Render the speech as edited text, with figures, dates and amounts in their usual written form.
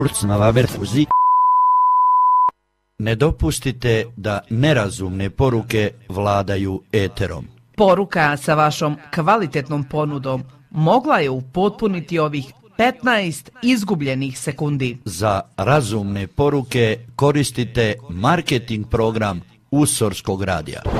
Ne dopustite da nerazumne poruke vladaju eterom. Poruka sa vašom kvalitetnom ponudom mogla je upotpuniti ovih 15 izgubljenih sekundi. Za razumne poruke koristite marketing program Usorskog radija.